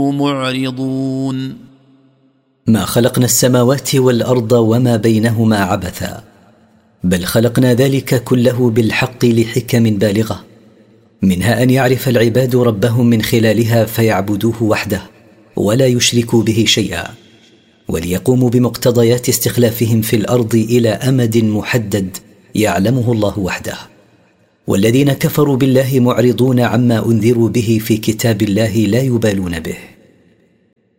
معرضون. ما خلقنا السماوات والأرض وما بينهما عبثا، بل خلقنا ذلك كله بالحق لحكم بالغة، منها أن يعرف العباد ربهم من خلالها فيعبدوه وحده ولا يشركوا به شيئا، وليقوموا بمقتضيات استخلافهم في الأرض إلى أمد محدد يعلمه الله وحده. والذين كفروا بالله معرضون عما أنذروا به في كتاب الله لا يبالون به.